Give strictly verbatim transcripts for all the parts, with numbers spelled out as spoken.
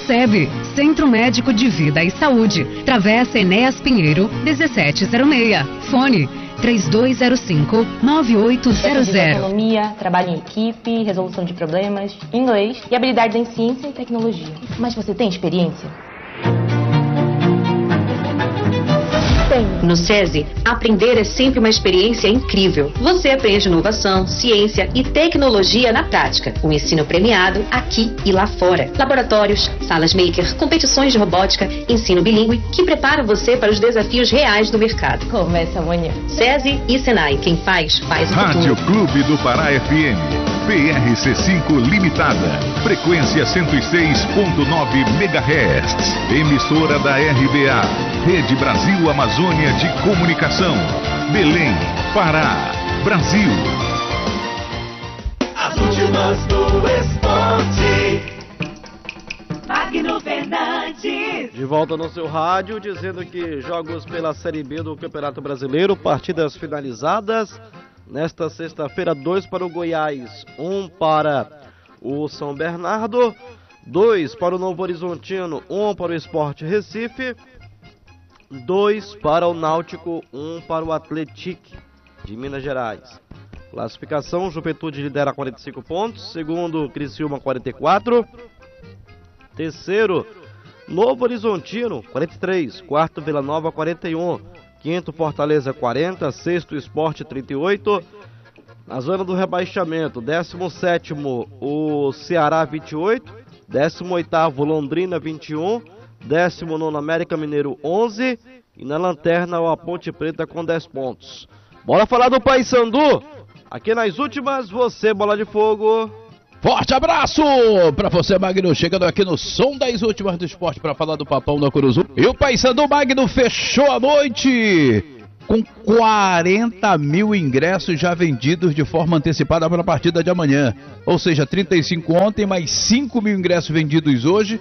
C E B, Centro Médico de Vida e Saúde, Travessa Enéas Pinheiro, dezessete zero seis. Fone três dois zero cinco, nove oito zero zero. Economia, trabalho em equipe, resolução de problemas, inglês e habilidades em ciência e tecnologia. Mas você tem experiência? No SESI, aprender é sempre uma experiência incrível. Você aprende inovação, ciência e tecnologia na prática. O ensino premiado aqui e lá fora. Laboratórios, salas maker, competições de robótica, ensino bilíngue que preparam você para os desafios reais do mercado. Começa amanhã. SESI e Senai, quem faz, faz o futuro. Rádio Clube do Pará F M, P R C cinco Limitada, frequência cento e seis ponto nove megahertz, emissora da R B A, Rede Brasil Amazônia de Comunicação, Belém, Pará, Brasil. As últimas do esporte. Magno Fernandes. De volta no seu rádio, dizendo que jogos pela Série B do Campeonato Brasileiro, partidas finalizadas. Nesta sexta-feira, dois para o Goiás, um para o São Bernardo, dois para o Novo Horizontino, um para o Sport Recife, dois para o Náutico, um para o Atlético de Minas Gerais. Classificação: Juventude lidera quarenta e cinco pontos, segundo Criciúma quarenta e quatro, terceiro Novo Horizontino quarenta e três, quarto Vila Nova quarenta e um, quinto Fortaleza quarenta, sexto Sport trinta e oito. Na zona do rebaixamento, décimo sétimo o Ceará vinte e oito, décimo oitavo Londrina vinte e um, décimo nono América Mineiro onze e na lanterna o Ponte Preta com dez pontos. Bora falar do Paysandu. Aqui nas últimas, você, Bola de Fogo. Forte abraço pra você, Magno, chegando aqui no som das últimas do esporte para falar do Papão da Curuzu. E o Paysandu, Magno, fechou a noite com quarenta mil ingressos já vendidos de forma antecipada para a partida de amanhã. Ou seja, trinta e cinco ontem, mais cinco mil ingressos vendidos hoje.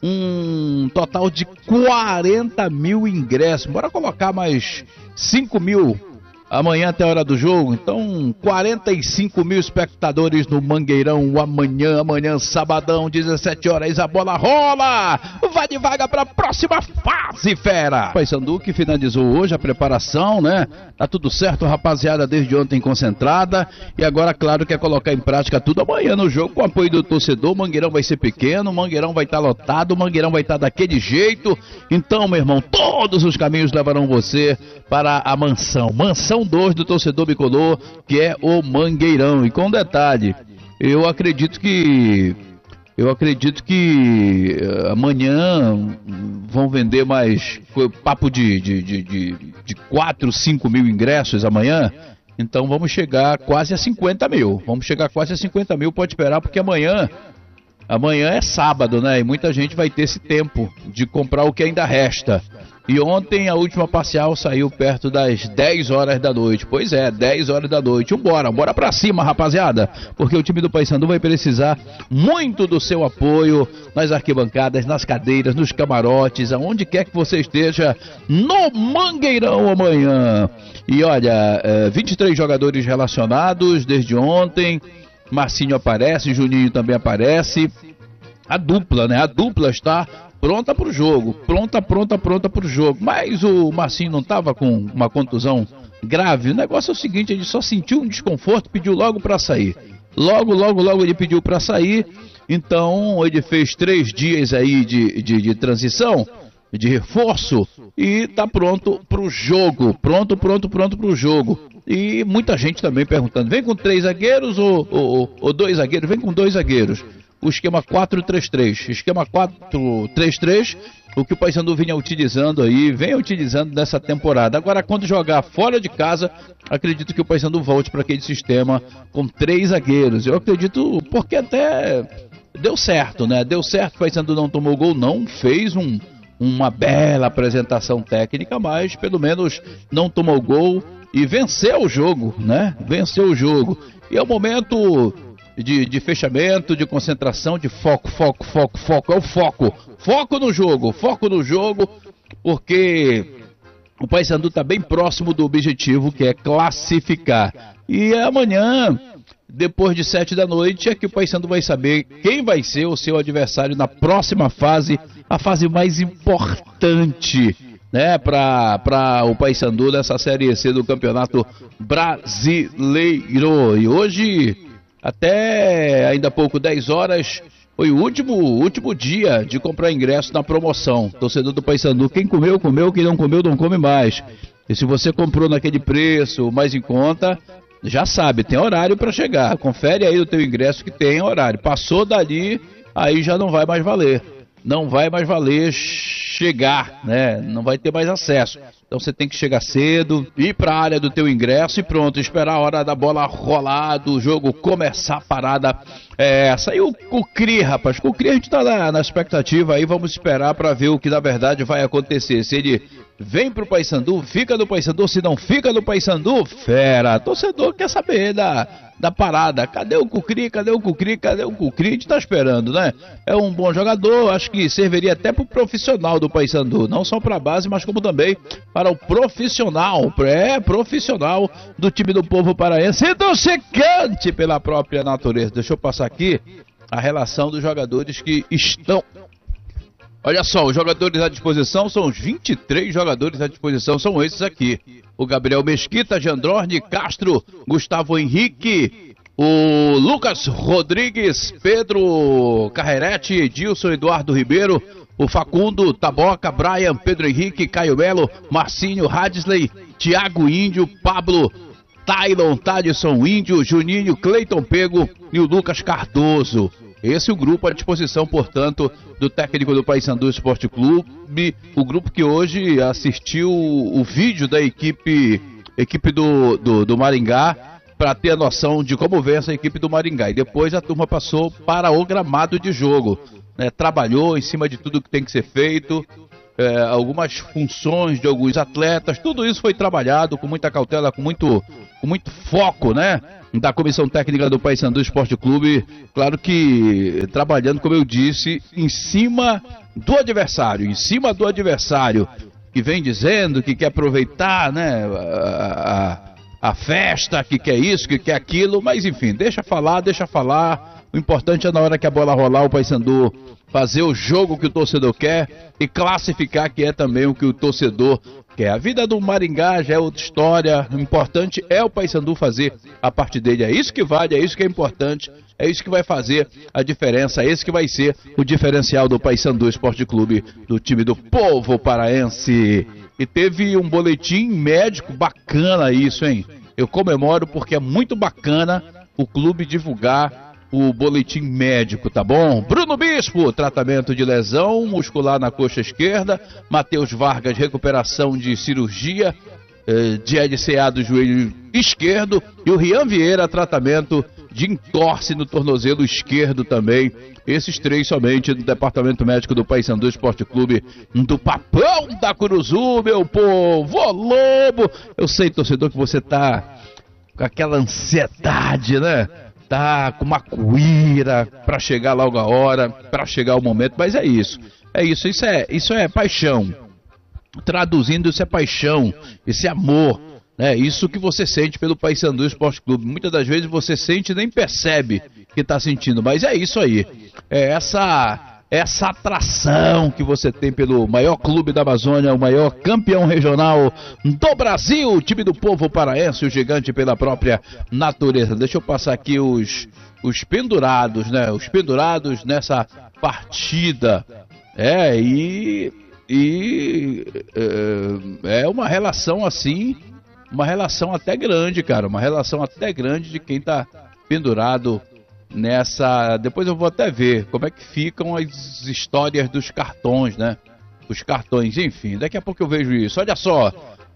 Um total de quarenta mil ingressos. Bora colocar mais cinco mil amanhã até a hora do jogo. Então, quarenta e cinco mil espectadores no Mangueirão amanhã, amanhã, sabadão, dezessete horas, a bola rola! Vai de vaga para a próxima fase, fera! Paysandu que finalizou hoje a preparação, né? Tá tudo certo, rapaziada, desde ontem concentrada. E agora, claro, quer colocar em prática tudo amanhã no jogo com o apoio do torcedor. O Mangueirão vai ser pequeno, o Mangueirão vai estar lotado, o Mangueirão vai estar daquele jeito. Então, meu irmão, todos os caminhos levarão você para a mansão. Mansão dois do torcedor bicolor, que é o Mangueirão. E com detalhe, eu acredito que eu acredito que uh, amanhã vão vender mais papo de, de, de, de, de quatro, cinco mil ingressos amanhã. Então vamos chegar quase a cinquenta mil. Vamos chegar quase a cinquenta mil, pode esperar, porque amanhã amanhã é sábado, né? E muita gente vai ter esse tempo de comprar o que ainda resta. E ontem a última parcial saiu perto das dez horas da noite. Pois é, dez horas da noite. Vambora, bora pra cima, rapaziada. Porque o time do Paysandu vai precisar muito do seu apoio nas arquibancadas, nas cadeiras, nos camarotes, aonde quer que você esteja, no Mangueirão amanhã. E olha, é, vinte e três jogadores relacionados desde ontem. Marcinho aparece, Juninho também aparece. A dupla, né? A dupla está pronta pro jogo, pronta, pronta, pronta pro jogo. Mas o Marcinho não estava com uma contusão grave. O negócio é o seguinte, ele só sentiu um desconforto, pediu logo para sair. Logo, logo, logo ele pediu para sair. Então ele fez três dias aí de, de, de transição, de reforço, e tá pronto pro jogo. Pronto, pronto, pronto pro jogo. E muita gente também perguntando, vem com três zagueiros ou, ou, ou dois zagueiros? Vem com dois zagueiros. O esquema quatro três três, esquema quatro três três, o que o Paysandu vinha utilizando aí, vem utilizando nessa temporada. Agora, quando jogar fora de casa, acredito que o Paysandu volte para aquele sistema com três zagueiros. Eu acredito, porque até deu certo, né? Deu certo, o Paysandu não tomou gol, não fez um, uma bela apresentação técnica, mas pelo menos não tomou gol e venceu o jogo, né? Venceu o jogo. E é o momento De, de fechamento, de concentração, de foco, foco, foco, foco, é o foco, foco no jogo, foco no jogo, porque o Paysandu está bem próximo do objetivo, que é classificar. E amanhã depois de sete da noite, é que o Paysandu vai saber quem vai ser o seu adversário na próxima fase, a fase mais importante, né, para o Paysandu dessa Série C do Campeonato Brasileiro. E hoje, até ainda há pouco, dez horas, foi o último, último dia de comprar ingresso na promoção. Torcedor do Paysandu, quem comeu, comeu, quem não comeu, não come mais. E se você comprou naquele preço mais em conta, já sabe, tem horário para chegar. Confere aí o teu ingresso que tem horário. Passou dali, aí já não vai mais valer. Não vai mais valer chegar, né? Não vai ter mais acesso. Então você tem que chegar cedo, ir para a área do teu ingresso e pronto, esperar a hora da bola rolar, do jogo começar a parada. É essa. E o, o Cri, rapaz, o Cri a gente tá na, na expectativa aí, vamos esperar para ver o que na verdade vai acontecer. Se ele vem pro Paysandu, fica no Paysandu, se não fica no Paysandu, fera. Torcedor quer saber da, da parada. Cadê o Cucri? Cadê o Cucri? Cadê o Cucri? A gente tá esperando, né? É um bom jogador, acho que serviria até pro profissional do Paysandu, não só pra base, mas como também para o profissional, pré-profissional do time do povo paraense e do secante pela própria natureza. Deixa eu passar aqui a relação dos jogadores que estão... Olha só, os jogadores à disposição são os vinte e três jogadores à disposição, são esses aqui. O Gabriel Mesquita, Jandrorne, Castro, Gustavo Henrique, o Lucas Rodrigues, Pedro Carrerete, Edilson Eduardo Ribeiro, o Facundo, Taboca, Brian, Pedro Henrique, Caio Melo, Marcinho, Hadsley, Thiago Índio, Pablo, Tailon, Tadson Índio, Juninho, Cleiton Pego e o Lucas Cardoso. Esse é o grupo à disposição, portanto, do técnico do Paysandu Esporte Clube, o grupo que hoje assistiu o vídeo da equipe, equipe do, do, do Maringá, para ter a noção de como vem essa equipe do Maringá. E depois a turma passou para o gramado de jogo, né? Trabalhou em cima de tudo que tem que ser feito, é, algumas funções de alguns atletas, tudo isso foi trabalhado com muita cautela, com muito, com muito foco, né? Da comissão técnica do Paysandu Esporte Clube, claro que trabalhando, como eu disse, em cima do adversário, em cima do adversário, que vem dizendo que quer aproveitar, né, a, a, a festa, que quer isso, que quer aquilo, mas enfim, deixa falar, deixa falar, o importante é na hora que a bola rolar o Paysandu fazer o jogo que o torcedor quer e classificar, que é também o que o torcedor quer. A vida do Maringá já é outra história, o importante é o Paysandu fazer a parte dele, é isso que vale, é isso que é importante, é isso que vai fazer a diferença, é esse que vai ser o diferencial do Paysandu Esporte Clube, do time do povo paraense. E teve um boletim médico bacana isso, hein? Eu comemoro porque é muito bacana o clube divulgar o boletim médico, tá bom? Bruno Bispo, tratamento de lesão muscular na coxa esquerda. Matheus Vargas, recuperação de cirurgia eh, de L C A do joelho esquerdo. E o Rian Vieira, tratamento de entorse no tornozelo esquerdo também. Esses três somente do Departamento Médico do Paysandu Esporte Clube, do Papão da Curuzu, meu povo, ô Lobo! Eu sei, torcedor, que você tá com aquela ansiedade, né? Tá com uma cuíra para chegar logo a hora, para chegar o momento, mas é isso, é isso, isso é, isso é paixão, traduzindo, isso é paixão, isso é amor, né? Isso que você sente pelo Paysandu Esporte Clube, muitas das vezes você sente e nem percebe que tá sentindo, mas é isso aí, é essa... essa atração que você tem pelo maior clube da Amazônia, o maior campeão regional do Brasil, o time do povo paraense, o gigante pela própria natureza. Deixa eu passar aqui os, os pendurados, né? Os pendurados nessa partida. É, e, e é, é uma relação assim, uma relação até grande, cara, uma relação até grande de quem tá pendurado nessa. Depois eu vou até ver como é que ficam as histórias dos cartões, né? Os cartões, enfim, daqui a pouco eu vejo isso. Olha só,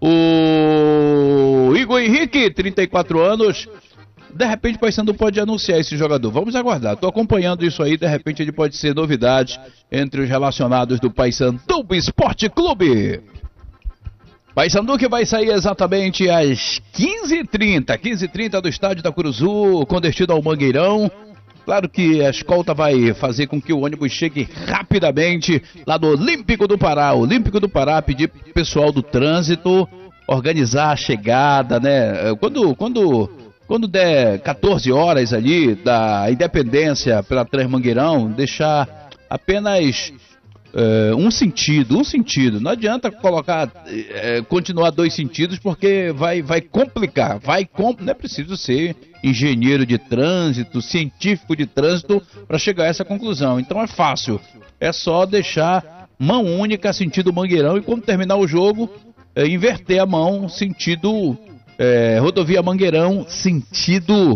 o Igor Henrique, trinta e quatro anos, de repente o Paysandu pode anunciar esse jogador. Vamos aguardar, tô acompanhando isso aí, de repente ele pode ser novidade entre os relacionados do Paysandu Esporte Clube. Paysandu que vai sair exatamente às quinze e trinta, quinze e trinta do estádio da Curuzu, com destino ao Mangueirão. Claro que a escolta vai fazer com que o ônibus chegue rapidamente lá no Olímpico do Pará. O Olímpico do Pará pedir pro pessoal do trânsito organizar a chegada, né? Quando, quando quando der quatorze horas ali da Independência pela Transmangueirão, deixar apenas é, um sentido, um sentido. Não adianta colocar, é, continuar dois sentidos, porque vai, vai complicar, vai compl... não é preciso ser engenheiro de trânsito, científico de trânsito para chegar a essa conclusão. Então é fácil, é só deixar mão única sentido Mangueirão e quando terminar o jogo, é, inverter a mão sentido é, rodovia Mangueirão, sentido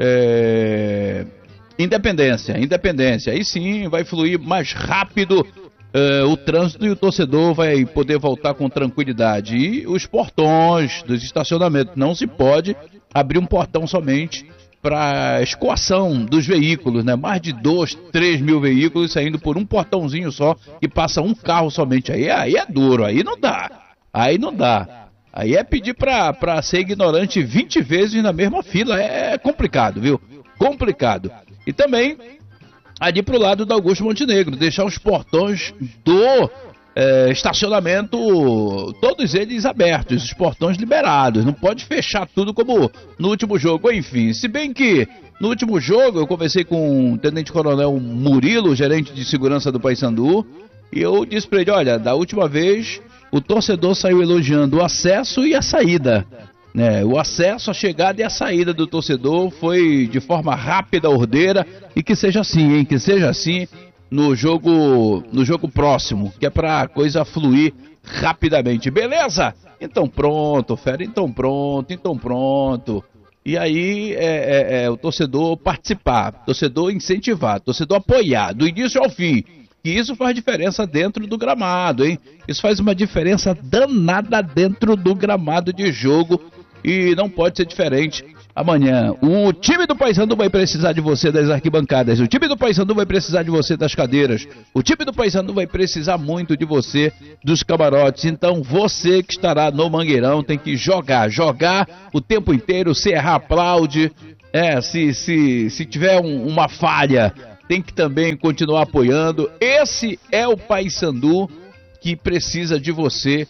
é, Independência, Independência. Aí sim vai fluir mais rápido Uh, o trânsito e o torcedor vai poder voltar com tranquilidade. E os portões dos estacionamentos, não se pode abrir um portão somente para escoação dos veículos, né? Mais de dois, três mil veículos saindo por um portãozinho só e passa um carro somente. Aí, aí é duro, aí não dá, aí não dá. Aí é pedir para ser ignorante vinte vezes na mesma fila, é complicado, viu? Complicado. E também ali pro lado da Augusto Montenegro, deixar os portões do é, estacionamento, todos eles abertos, os portões liberados, não pode fechar tudo como no último jogo, enfim, se bem que no último jogo eu conversei com o Tenente Coronel Murilo, gerente de segurança do Paysandu, e eu disse para ele, olha, da última vez o torcedor saiu elogiando o acesso e a saída. É, o acesso, a chegada e a saída do torcedor foi de forma rápida, ordeira, e que seja assim, hein? Que seja assim no jogo, no jogo próximo, que é pra coisa fluir rapidamente, beleza? Então pronto, fera, então pronto, então pronto. E aí é, é, é o torcedor participar, torcedor incentivar, torcedor apoiar, do início ao fim. E isso faz diferença dentro do gramado, hein? Isso faz uma diferença danada dentro do gramado de jogo. E não pode ser diferente amanhã. O time do Paysandu vai precisar de você das arquibancadas. O time do Paysandu vai precisar de você das cadeiras. O time do Paysandu vai precisar muito de você dos camarotes. Então você que estará no Mangueirão tem que jogar. Jogar o tempo inteiro. Se errar, aplaude. É, se, se, se tiver um, uma falha, tem que também continuar apoiando. Esse é o Paysandu que precisa de você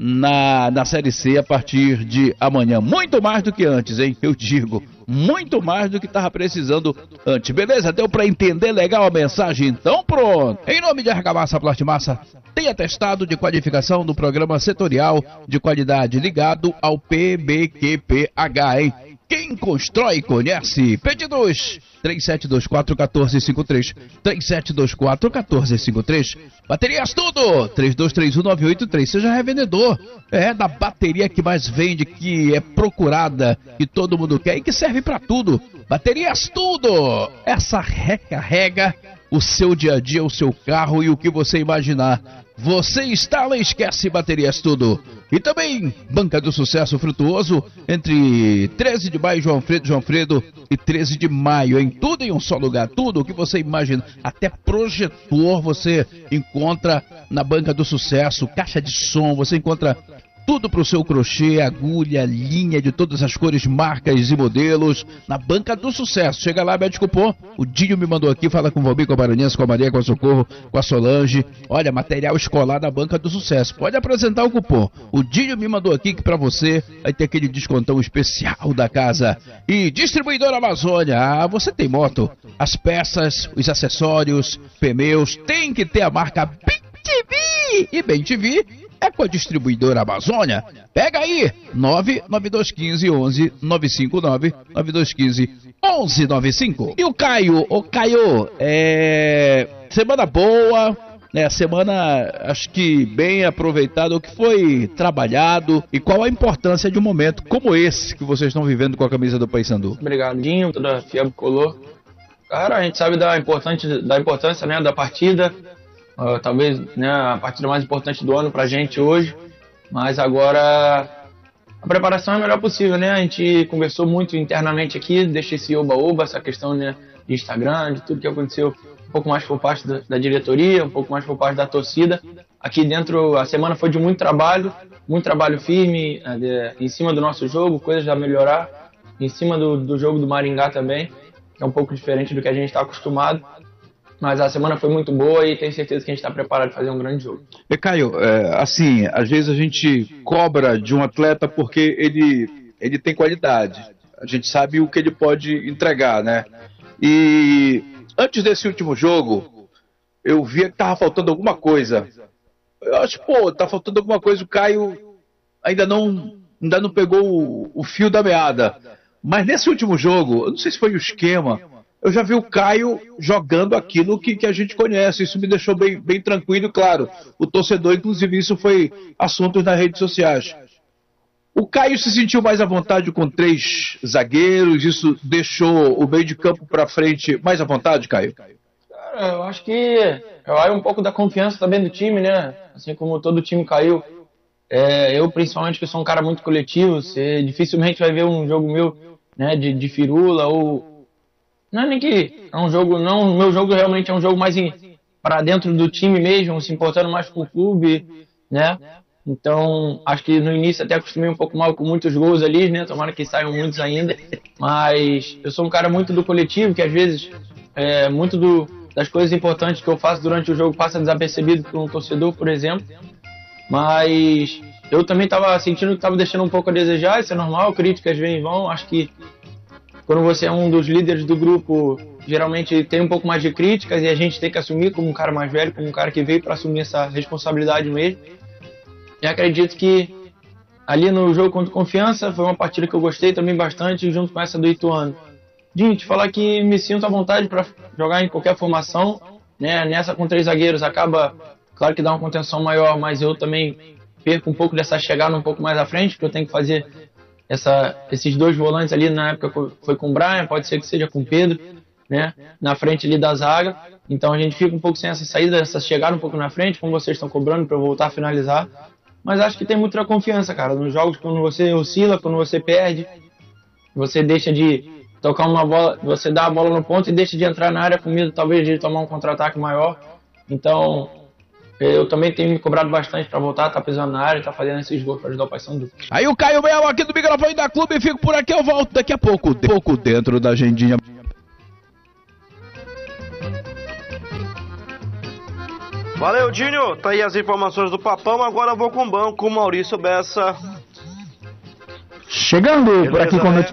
Na, na Série C a partir de amanhã. Muito mais do que antes, hein? Eu digo, muito mais do que estava precisando antes. Beleza? Deu para entender legal a mensagem? Então pronto. Em nome de Argamassa Plastimassa, tem atestado de qualificação do programa setorial de qualidade ligado ao P B Q P H, hein? Quem constrói, conhece. Pedidos três sete dois quatro, um quatro cinco três, três sete dois quatro, um quatro cinco três. Baterias Tudo, três dois três um, nove oito três. Seja revendedor. É da bateria que mais vende, que é procurada, que todo mundo quer e que serve pra tudo. Baterias Tudo. Essa recarrega o seu dia a dia, o seu carro e o que você imaginar. Você instala e esquece Baterias Tudo. E também Banca do Sucesso Frutuoso, entre treze de maio, João Fredo, João Fredo e treze de maio, em tudo em um só lugar, tudo o que você imagina, até projetor você encontra na Banca do Sucesso, caixa de som, você encontra tudo para o seu crochê, agulha, linha de todas as cores, marcas e modelos, na Banca do Sucesso. Chega lá, pede cupom. O Dinho me mandou aqui, fala com o Valmir, com a Maranhense, com a Maria, com a Socorro, com a Solange. Olha, material escolar da Banca do Sucesso. Pode apresentar o cupom. O Dinho me mandou aqui que para você vai ter aquele descontão especial da casa. E Distribuidora Amazônia. Ah, você tem moto. As peças, os acessórios, pneus, tem que ter a marca Bem T V. E Bem T V é com a Distribuidora Amazônia. Pega aí, nove nove dois um cinco, onze nove cinco nove, nove dois um cinco, onze nove cinco. E o Caio, o Caio, é... semana boa, né? Semana, acho que bem aproveitada, o que foi trabalhado e qual a importância de um momento como esse que vocês estão vivendo com a camisa do Paysandu. Obrigado, Dinho, toda a Fiab Color. Cara, a gente sabe da, importante, da importância, né, da partida. Uh, talvez, né, a partida mais importante do ano pra gente hoje, mas agora a preparação é a melhor possível, né? A gente conversou muito internamente aqui, deixa esse oba-oba, essa questão, né, de Instagram, de tudo que aconteceu, um pouco mais por parte da, da diretoria, um pouco mais por parte da torcida. Aqui dentro, a semana foi de muito trabalho, muito trabalho firme, uh, de, em cima do nosso jogo, coisas a melhorar, em cima do, do jogo do Maringá também, que é um pouco diferente do que a gente está acostumado. Mas a semana foi muito boa e tenho certeza que a gente está preparado para fazer um grande jogo. E Caio, é, assim, às vezes a gente cobra de um atleta porque ele, ele tem qualidade. A gente sabe o que ele pode entregar, né? E antes desse último jogo, eu via que tava faltando alguma coisa. Eu acho, pô, tá faltando alguma coisa. O Caio ainda não, ainda não pegou o, o fio da meada. Mas nesse último jogo, eu não sei se foi o esquema, eu já vi o Caio jogando aquilo que, que a gente conhece. Isso me deixou bem, bem tranquilo, claro. O torcedor, inclusive, isso foi assunto nas redes sociais. O Caio se sentiu mais à vontade com três zagueiros. Isso deixou o meio de campo para frente mais à vontade, Caio? Cara, eu acho que vai um pouco da confiança também do time, né? Assim como todo o time caiu. É, eu, principalmente, que sou um cara muito coletivo, você dificilmente vai ver um jogo meu, né, de, de firula ou... Não é nem que é um jogo, não, o meu jogo realmente é um jogo mais para dentro do time mesmo, se importando mais com o clube, né? Então, acho que no início até acostumei um pouco mal com muitos gols ali, né? Tomara que saiam muitos ainda. Mas eu sou um cara muito do coletivo, que às vezes é, muito do, das coisas importantes que eu faço durante o jogo passa desapercebido por um torcedor, por exemplo. Mas eu também estava sentindo que estava deixando um pouco a desejar, isso é normal, críticas vêm e vão. Acho que quando você é um dos líderes do grupo, geralmente tem um pouco mais de críticas e a gente tem que assumir como um cara mais velho, como um cara que veio para assumir essa responsabilidade mesmo. E acredito que ali no jogo contra o Confiança foi uma partida que eu gostei também bastante, junto com essa do Ituano. Gente, falar que me sinto à vontade para jogar em qualquer formação, né? Nessa com três zagueiros acaba, claro que dá uma contenção maior, mas eu também perco um pouco dessa chegada um pouco mais à frente, porque eu tenho que fazer essa, esses dois volantes ali, na época foi com o Brian, pode ser que seja com o Pedro, né? Na frente ali da zaga. Então a gente fica um pouco sem essa saída, essa chegada um pouco na frente, como vocês estão cobrando para eu voltar a finalizar. Mas acho que tem muita confiança, cara. Nos jogos, quando você oscila, quando você perde, você deixa de tocar uma bola, você dá a bola no ponto e deixa de entrar na área com medo, talvez, de tomar um contra-ataque maior. Então, eu também tenho me cobrado bastante para voltar, tá pisando na área, tá fazendo esses gols para ajudar o Paysandu. Aí o Caio Mel aqui do microfone da Clube, fico por aqui, eu volto daqui a pouco, pouco dentro da agendinha. Valeu, Dinho. Tá aí as informações do Papão. Agora eu vou com o banco, Maurício Bessa. Chegando Beleza, por aqui com né?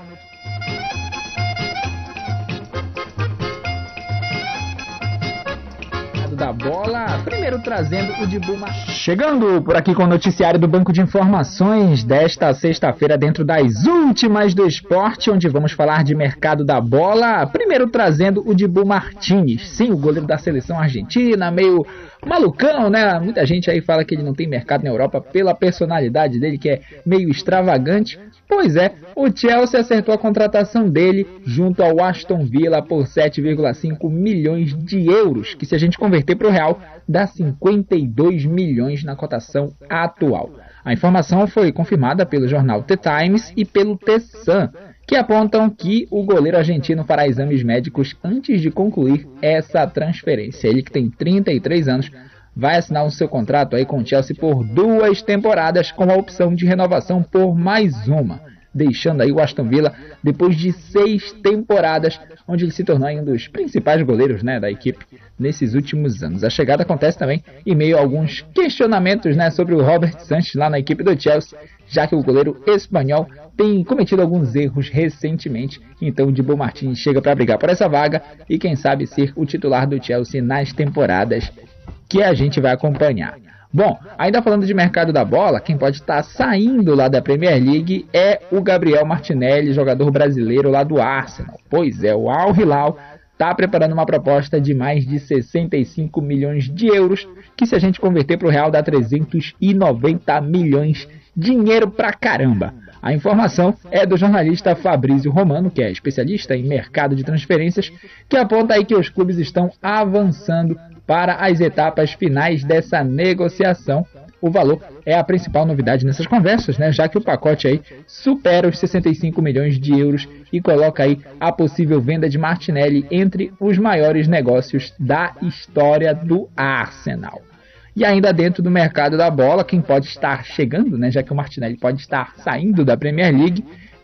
da bola, primeiro trazendo o de Buma. Chegando por aqui com o noticiário do Banco de Informações desta sexta-feira, dentro das últimas do esporte, onde vamos falar de mercado da bola. Primeiro trazendo o Dibu Martínez, sim, o goleiro da seleção argentina, meio malucão, né? Muita gente aí fala que ele não tem mercado na Europa pela personalidade dele, que é meio extravagante. Pois é, o Chelsea acertou a contratação dele junto ao Aston Villa por sete vírgula cinco milhões de euros, que se a gente converter para o real, dá cinquenta e dois milhões na cotação atual. A informação foi confirmada pelo jornal The Times e pelo The Sun, que apontam que o goleiro argentino fará exames médicos antes de concluir essa transferência. Ele, que tem trinta e três anos, vai assinar o seu contrato aí com o Chelsea por duas temporadas, com a opção de renovação por mais uma, deixando aí o Aston Villa depois de seis temporadas, onde ele se tornou um dos principais goleiros, né, da equipe nesses últimos anos. A chegada acontece também em meio a alguns questionamentos, né, sobre o Robert Sanchez lá na equipe do Chelsea, já que o goleiro espanhol tem cometido alguns erros recentemente. Então o Dibu Martínez chega para brigar por essa vaga e quem sabe ser o titular do Chelsea nas temporadas que a gente vai acompanhar. Bom, ainda falando de mercado da bola, quem pode estar saindo lá da Premier League é o Gabriel Martinelli, jogador brasileiro lá do Arsenal. Pois é, o Al Hilal está preparando uma proposta de mais de sessenta e cinco milhões de euros, que se a gente converter para o real dá trezentos e noventa milhões, dinheiro pra caramba. A informação é do jornalista Fabrício Romano, que é especialista em mercado de transferências, que aponta aí que os clubes estão avançando para as etapas finais dessa negociação. O valor é a principal novidade nessas conversas, né? Já que o pacote aí supera os sessenta e cinco milhões de euros e coloca aí a possível venda de Martinelli entre os maiores negócios da história do Arsenal. E ainda dentro do mercado da bola, quem pode estar chegando, né, já que o Martinelli pode estar saindo da Premier League,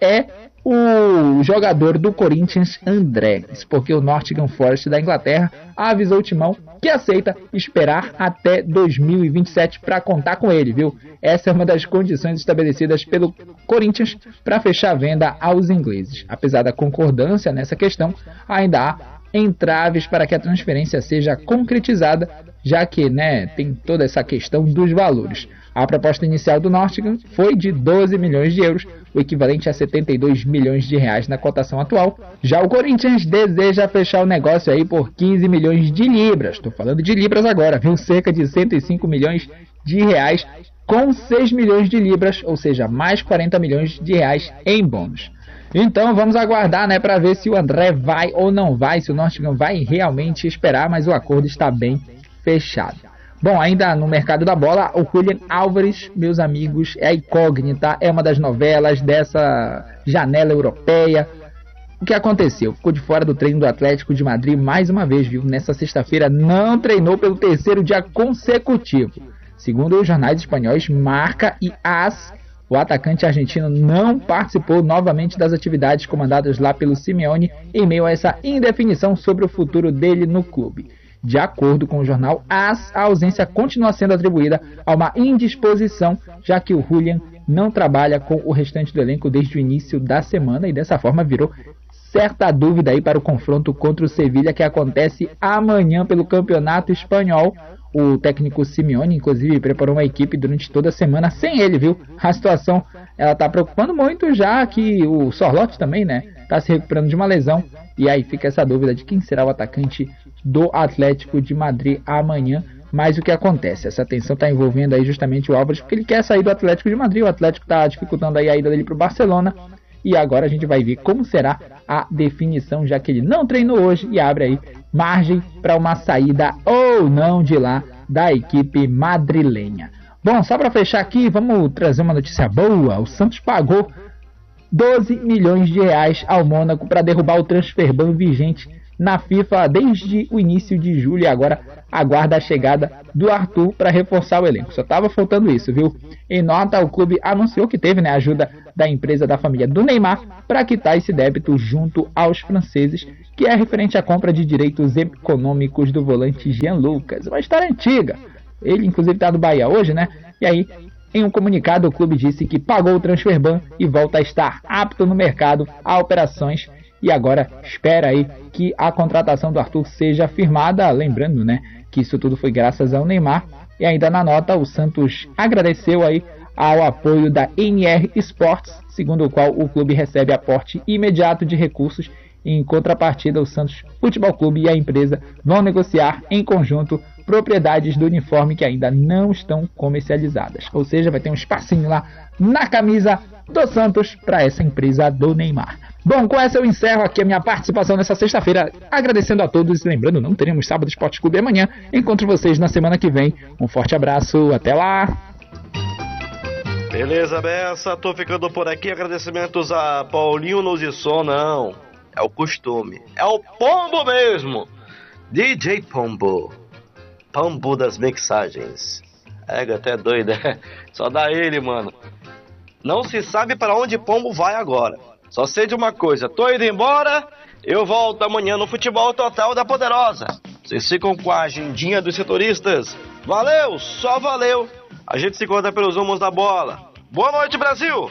é o jogador do Corinthians, André. Isso porque o Nottingham Forest da Inglaterra avisou o Timão que aceita esperar até dois mil e vinte e sete para contar com ele, viu? Essa é uma das condições estabelecidas pelo Corinthians para fechar a venda aos ingleses. Apesar da concordância nessa questão, ainda há entraves para que a transferência seja concretizada, já que, né, tem toda essa questão dos valores. A proposta inicial do Nottingham foi de doze milhões de euros, o equivalente a setenta e dois milhões de reais na cotação atual. Já o Corinthians deseja fechar o negócio aí por quinze milhões de libras. Estou falando de libras agora, viu? Cerca de cento e cinco milhões de reais com seis milhões de libras, ou seja, mais quarenta milhões de reais em bônus. Então vamos aguardar, né, para ver se o André vai ou não vai, se o Nottingham vai realmente esperar, mas o acordo está bem fechado. Bom, ainda no mercado da bola, o Julián Álvares, meus amigos, é a incógnita, é uma das novelas dessa janela europeia. O que aconteceu? Ficou de fora do treino do Atlético de Madrid mais uma vez, viu? Nessa sexta-feira não treinou pelo terceiro dia consecutivo. Segundo os jornais espanhóis Marca e AS, o atacante argentino não participou novamente das atividades comandadas lá pelo Simeone em meio a essa indefinição sobre o futuro dele no clube. De acordo com o jornal AS, a ausência continua sendo atribuída a uma indisposição, já que o Julián não trabalha com o restante do elenco desde o início da semana e dessa forma virou certa dúvida aí para o confronto contra o Sevilla, que acontece amanhã pelo Campeonato Espanhol. O técnico Simeone, inclusive, preparou uma equipe durante toda a semana sem ele, viu? A situação, ela tá preocupando muito, já que o Sorloth também, né, tá se recuperando de uma lesão. E aí fica essa dúvida de quem será o atacante do Atlético de Madrid amanhã. Mas o que acontece? Essa tensão está envolvendo aí justamente o Álvares, porque ele quer sair do Atlético de Madrid. O Atlético está dificultando aí a ida dele para o Barcelona. E agora a gente vai ver como será a definição, já que ele não treinou hoje e abre aí margem para uma saída ou não de lá da equipe madrilenha. Bom, só para fechar aqui, vamos trazer uma notícia boa. O Santos pagou doze milhões de reais ao Mônaco para derrubar o transfer ban vigente na FIFA desde o início de julho e agora aguarda a chegada do Arthur para reforçar o elenco. Só estava faltando isso, viu? Em nota, o clube anunciou que teve, né, a ajuda da empresa da família do Neymar para quitar esse débito junto aos franceses, que é referente à compra de direitos econômicos do volante Jean Lucas. Uma história antiga. Ele, inclusive, está no Bahia hoje, né? E aí, em um comunicado, o clube disse que pagou o transfer ban e volta a estar apto no mercado a operações. E agora espera aí que a contratação do Arthur seja firmada, lembrando, né, que isso tudo foi graças ao Neymar. E ainda na nota, o Santos agradeceu aí ao apoio da N R Sports, segundo o qual o clube recebe aporte imediato de recursos. Em contrapartida, o Santos Futebol Clube e a empresa vão negociar em conjunto propriedades do uniforme que ainda não estão comercializadas. Ou seja, vai ter um espacinho lá na camisa do Santos para essa empresa do Neymar. Bom, com essa eu encerro aqui a minha participação nessa sexta-feira, agradecendo a todos e lembrando, não teremos Sábado Esporte Clube amanhã. Encontro vocês na semana que vem. Um forte abraço, até lá! Beleza, Bessa, tô ficando por aqui. Agradecimentos a Paulinho Nozisson, não, é o costume, é o Pombo mesmo, D J Pombo, Pombo das mixagens. É, até doido, é? Só dá ele, mano. Não se sabe para onde Pombo vai agora. Só sei de uma coisa, tô indo embora, eu volto amanhã no Futebol Total da Poderosa. Vocês ficam com a agendinha dos setoristas. Valeu, só valeu. A gente se encontra pelos rumos da bola. Boa noite, Brasil!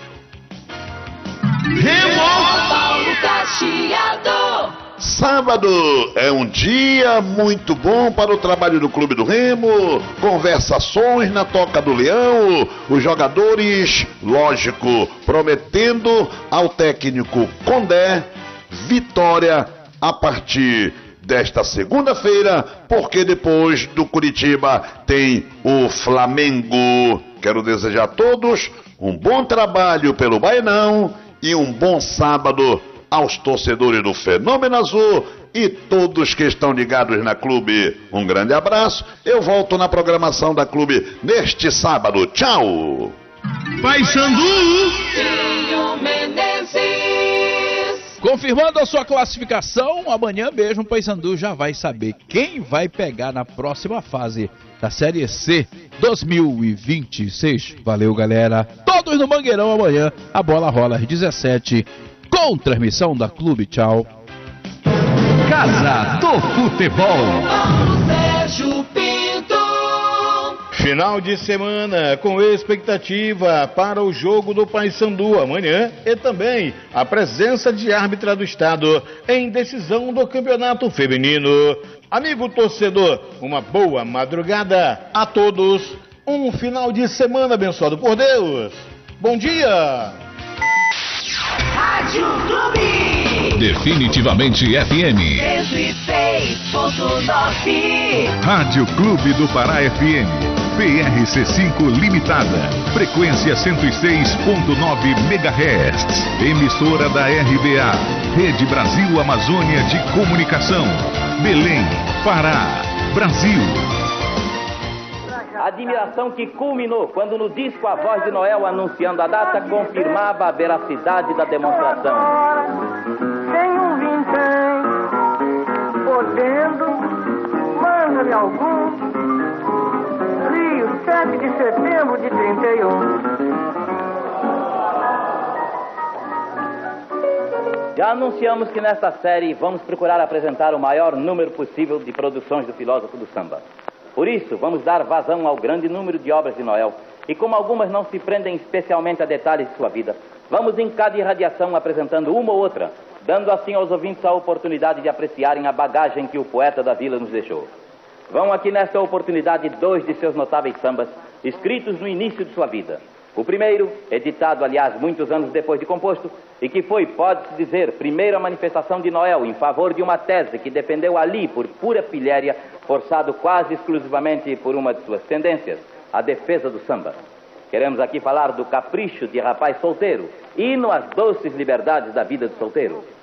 Paulo Cacheado. Sábado é um dia muito bom para o trabalho do Clube do Remo, conversações na Toca do Leão, os jogadores, lógico, prometendo ao técnico Condé vitória a partir desta segunda-feira, porque depois do Curitiba tem o Flamengo. Quero desejar a todos um bom trabalho pelo Baenão e um bom sábado aos torcedores do Fenômeno Azul e todos que estão ligados na Clube. Um grande abraço. Eu volto na programação da Clube neste sábado. Tchau! Paysandu! Confirmando a sua classificação, amanhã mesmo o Paysandu já vai saber quem vai pegar na próxima fase da Série C dois mil e vinte e seis. Valeu, galera! Todo Todos no Mangueirão amanhã. A bola rola às dezessete com transmissão da Clube. Tchau. Casa do Futebol. Sérgio Pinto. Final de semana com expectativa para o jogo do Paysandu amanhã e também a presença de árbitra do estado em decisão do campeonato feminino. Amigo torcedor, uma boa madrugada a todos. Um final de semana abençoado por Deus. Bom dia. Rádio Clube. Definitivamente F M. cento e seis ponto nove. Rádio Clube do Pará F M. P R C cinco Limitada. Frequência cento e seis ponto nove megahertz. Emissora da R B A. Rede Brasil Amazônia de Comunicação. Belém, Pará, Brasil. Admiração que culminou quando no disco a voz de Noel anunciando a data confirmava a veracidade da demonstração. Tem um vintém, podendo, manda-me algum. Rio, sete de setembro de trinta e um. Já anunciamos que nesta série vamos procurar apresentar o maior número possível de produções do filósofo do samba. Por isso, vamos dar vazão ao grande número de obras de Noel. E como algumas não se prendem especialmente a detalhes de sua vida, vamos em cada irradiação apresentando uma ou outra, dando assim aos ouvintes a oportunidade de apreciarem a bagagem que o poeta da vila nos deixou. Vão aqui nesta oportunidade dois de seus notáveis sambas, escritos no início de sua vida. O primeiro, editado, aliás, muitos anos depois de composto, e que foi, pode-se dizer, primeira manifestação de Noel em favor de uma tese que defendeu ali, por pura pilhéria, forçado quase exclusivamente por uma de suas tendências, a defesa do samba. Queremos aqui falar do Capricho de Rapaz Solteiro, hino às doces liberdades da vida do solteiro.